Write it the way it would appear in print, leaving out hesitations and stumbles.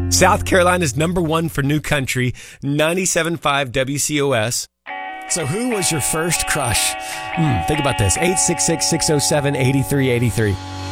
South Carolina's number one for new country, 97.5 WCOS. So who was your first crush? Think about this. 866-607-8383.